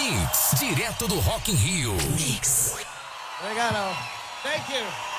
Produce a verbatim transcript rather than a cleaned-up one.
Mix, direto do Rock in Rio. Mix. Obrigado. Thank you.